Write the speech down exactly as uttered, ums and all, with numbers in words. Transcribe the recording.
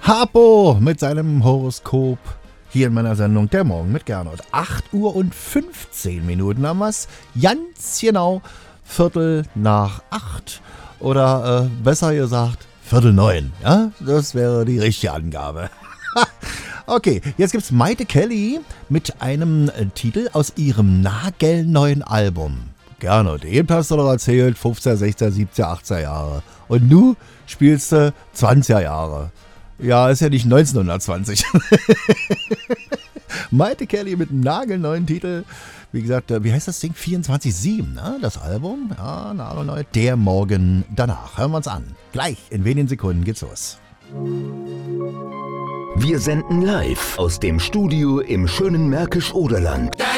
Harpo mit seinem Horoskop hier in meiner Sendung Der Morgen mit Gernot. acht Uhr und fünfzehn Minuten haben wir's. Ganz genau Viertel nach acht oder äh, besser gesagt Viertel neun. Ja, das wäre die richtige Angabe. Okay, jetzt gibt's Maite Kelly mit einem äh, Titel aus ihrem nagelneuen Album. Gernot, eben hast du doch erzählt, fünfziger, sechziger, siebziger, achtziger Jahre. Und du spielst du zwanziger Jahre. Ja, ist ja nicht neunzehnhundertzwanzig. Maite Kelly mit einem nagelneuen Titel. Wie gesagt, wie heißt das Ding? vierundzwanzig sieben, ne? Das Album. Ja, nagelneu. Der Morgen danach. Hören wir uns an. Gleich, in wenigen Sekunden geht's los. Wir senden live aus dem Studio im schönen Märkisch-Oderland.